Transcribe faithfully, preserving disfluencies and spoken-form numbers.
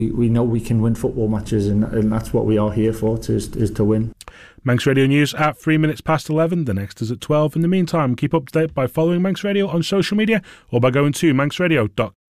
We know we can win football matches, and, and that's what we are here for, to, is, is to win. Manx Radio News at three minutes past eleven. The next is at twelve. In the meantime, keep up to date by following Manx Radio on social media or by going to manx radio dot com.